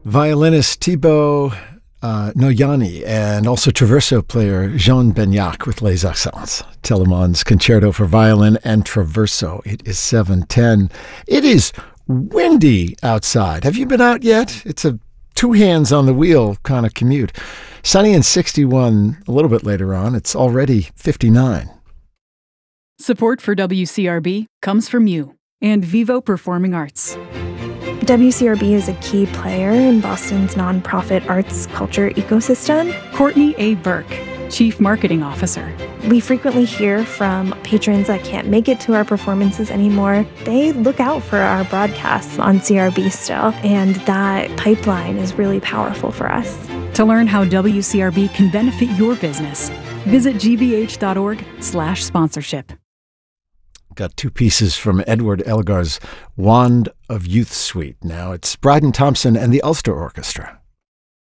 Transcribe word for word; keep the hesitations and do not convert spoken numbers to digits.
Violinist Thibaut uh, Noyani and also Traverso player Jean Benyac with Les Accents. Telemann's Concerto for Violin and Traverso. It is seven ten. It is windy outside. Have you been out yet? It's a two hands on the wheel kind of commute. Sunny and sixty-one a little bit later on. It's already fifty-nine. Support for W C R B comes from you and Vivo Performing Arts. W C R B is a key player in Boston's nonprofit arts culture ecosystem. Courtney A. Burke, Chief Marketing Officer. We frequently hear from patrons that can't make it to our performances anymore. They look out for our broadcasts on C R B still, and that pipeline is really powerful for us. To learn how W C R B can benefit your business, visit gbh.org slash sponsorship. Got two pieces from Edward Elgar's Wand of Youth Suite. Now it's Bryden Thompson and the Ulster Orchestra.